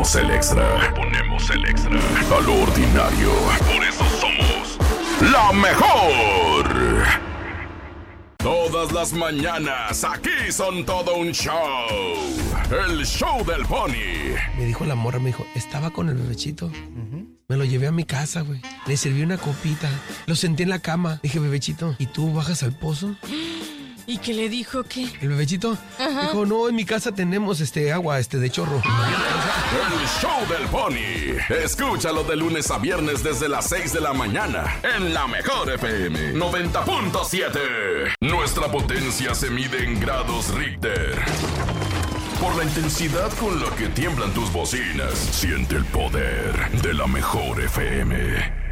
ponemos el extra. Le ponemos el extra. A lo ordinario. Por eso somos la mejor. Todas las mañanas, aquí son todo un show. El show del Pony. Me dijo la morra, me dijo, estaba con el bebechito. Me lo llevé a mi casa, güey. Le serví una copita. Lo senté en la cama. Dije, bebechito, ¿y tú bajas al pozo? ¿Y qué le dijo qué? El bebechito dijo, no, en mi casa tenemos agua de chorro. El show del Pony. Escúchalo de lunes a viernes desde las 6 de la mañana en la mejor FM 90.7. Nuestra potencia se mide en grados Richter. Por la intensidad con la que tiemblan tus bocinas, siente el poder de la mejor FM.